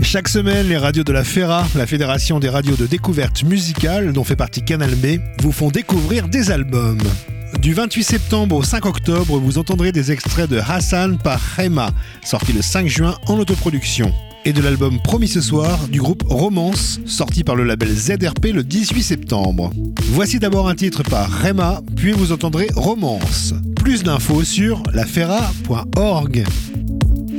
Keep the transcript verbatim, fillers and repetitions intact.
Chaque semaine, les radios de la FERA, la Fédération des radios de découverte musicale, dont fait partie Canal B, vous font découvrir des albums. Du vingt-huit septembre au cinq octobre, vous entendrez des extraits de Hassan par Rema, sorti le cinq juin en autoproduction. Et de l'album Promis ce soir du groupe Romance, sorti par le label Z R P le dix-huit septembre. Voici d'abord un titre par Rema, puis vous entendrez Romance. Plus d'infos sur lafera point org.